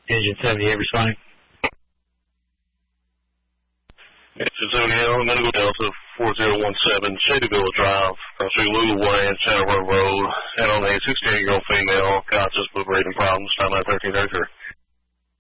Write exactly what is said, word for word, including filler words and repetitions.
Engine seventy-eight responding. Engine seventy-eight, I'm going to go Delta four zero one seven, Shadyville Drive, across Lulu Way and Center Road, and on a sixty-eight-year-old female, got just with breathing problems, time out thirteen thirty-three.